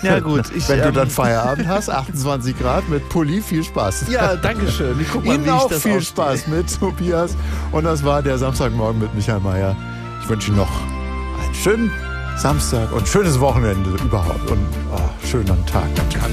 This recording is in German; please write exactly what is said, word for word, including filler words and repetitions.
Ja gut. Ich, Wenn ähm, du dann Feierabend hast, achtundzwanzig Grad mit Pulli, viel Spaß. Ja, danke schön. Ich guck mal, Ihnen wie ich auch das viel ausstehe. Spaß mit Tobias. Und das war der Samstagmorgen mit Michael Mayer. Ich wünsche Ihnen noch einen schönen Samstag und schönes Wochenende überhaupt. Und oh, schönen Tag natürlich.